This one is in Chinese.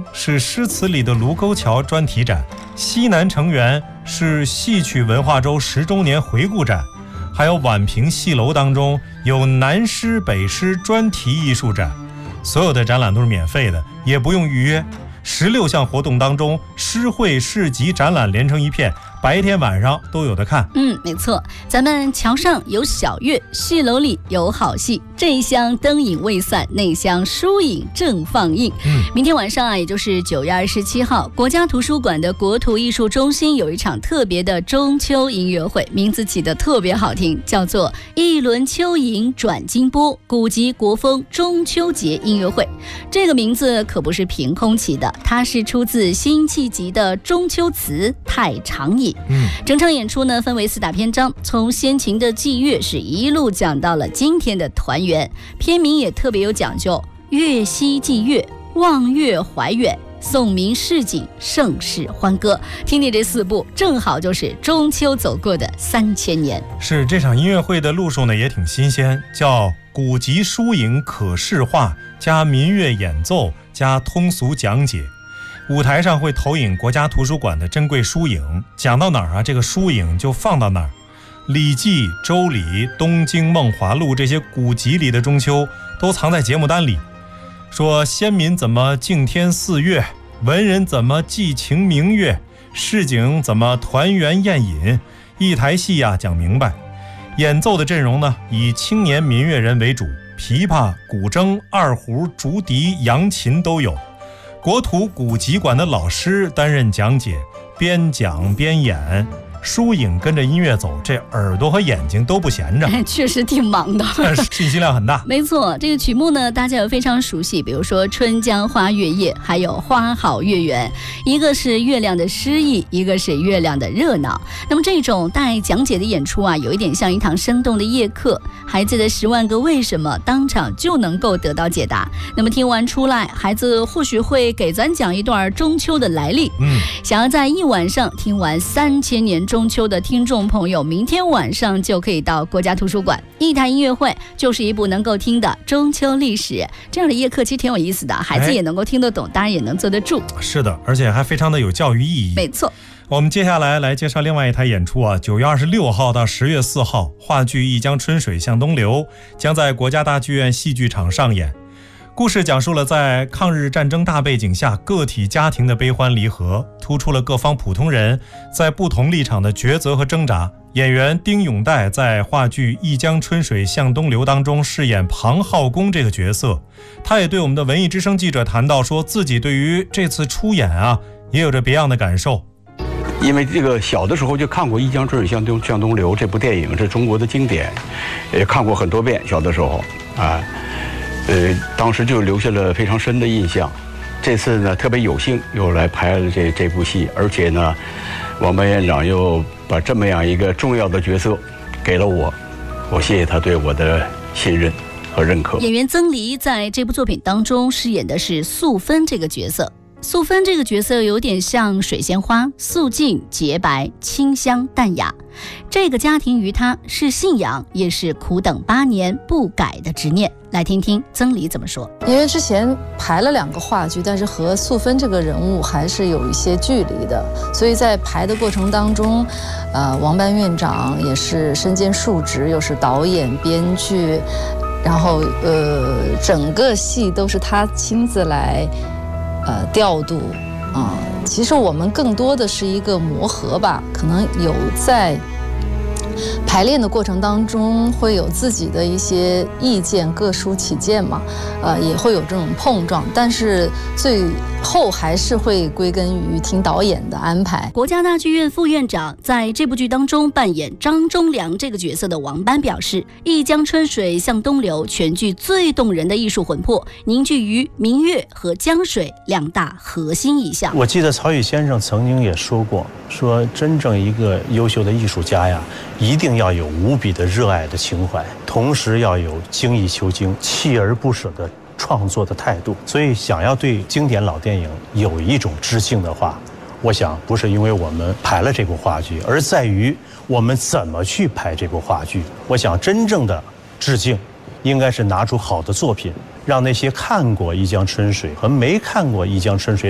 是诗词里的卢沟桥专题展，西南成员是戏曲文化周10周年回顾展，还有宛平戏楼当中有南诗北诗专题艺术展。所有的展览都是免费的，也不用预约。16项活动当中，诗会、市集、展览连成一片，白天晚上都有的看。 没错，咱们桥上有小月，戏楼里有好戏，这一厢灯影未散，那厢书影正放映。明天晚上也就是9月27号，国家图书馆的国图艺术中心有一场特别的中秋音乐会，名字起得特别好听，叫做一轮秋影转金波，古籍国风中秋节音乐会。这个名字可不是凭空起的，它是出自辛弃疾的中秋词《太常饮》。整场演出呢分为4大篇章，从先秦的祭月是一路讲到了今天的团圆，片名也特别有讲究，月夕祭月，望月怀远，宋明市井，盛世欢歌。听听这4部，正好就是中秋走过的3000年。 是，这场音乐会的路数呢也挺新鲜，叫古籍书影可视化加民乐演奏加通俗讲解。舞台上会投影国家图书馆的珍贵书影，讲到哪儿这个书影就放到哪儿。礼记、周礼、东京、梦华录这些古籍里的中秋都藏在节目单里，说先民怎么敬天4月，文人怎么寄情明月，市井怎么团圆宴饮，一台戏讲明白。演奏的阵容呢以青年民乐人为主，琵琶、古筝、二胡、竹笛、扬琴都有。国图古籍馆的老师担任讲解，边讲边演，书影跟着音乐走，这耳朵和眼睛都不闲着， 确实挺忙的， 信息量很大。 没错，这个曲目呢大家有非常熟悉，比如说春江花月夜，还有花好月圆，一个是月亮的诗意，一个是月亮的热闹。那么这种带讲解的演出有一点像一堂生动的夜课，孩子的10万个为什么当场就能够得到解答。那么听完出来，孩子或许会给咱讲一段中秋的来历。想要在一晚上听完3000年中秋的听众朋友，明天晚上就可以到国家图书馆，一台音乐会就是一部能够听的中秋历史。这样的夜课其实挺有意思的，孩子也能够听得懂，当然也能坐得住。 是的，而且还非常的有教育意义。 没错。 我们接下来介绍另外一台演出9月26号到10月4号，话剧《一江春水向东流》将在国家大剧院戏剧场上演。故事讲述了在抗日战争大背景下个体家庭的悲欢离合，突出了各方普通人在不同立场的抉择和挣扎。演员丁永岱在话剧《一江春水向东流》当中饰演庞浩公这个角色，他也对我们的文艺之声记者谈到，说自己对于这次出演也有着别样的感受。 因为这个小的时候就看过《一江春水向东流》这部电影，是中国的经典，也看过很多遍。小的时候当时就留下了非常深的印象。这次呢，特别有幸又来拍了这部戏，而且呢，王班院长又把这么样一个重要的角色给了我，我谢谢他对我的信任和认可。 演员曾黎在这部作品当中饰演的是素芬这个角色。素芬这个角色有点像水仙花，素净洁白，清香淡雅。这个家庭于她是信仰，也是苦等8年不改的执念。来听听曾黎怎么说。 因为之前排了2个话剧，但是和素芬这个人物还是有一些距离的，所以在排的过程当中，王班院长也是身兼数职，又是导演、编剧，然后整个戏都是他亲自来调度其实我们更多的是一个磨合吧，可能有在排练的过程当中会有自己的一些意见，各抒己见嘛，也会有这种碰撞，但是最后还是会归根于听导演的安排。 国家大剧院副院长在这部剧当中扮演张忠良这个角色的王班表示，一江春水向东流全剧最动人的艺术魂魄凝聚于明月和江水2大核心意象。 我记得曹禺先生曾经也说过，说真正一个优秀的艺术家一定要有无比的热爱的情怀，同时要有精益求精、锲而不舍的创作的态度。所以想要对经典老电影有一种致敬的话，我想不是因为我们排了这部话剧，而在于我们怎么去排这部话剧。我想真正的致敬应该是拿出好的作品，让那些看过《一江春水》和没看过《一江春水》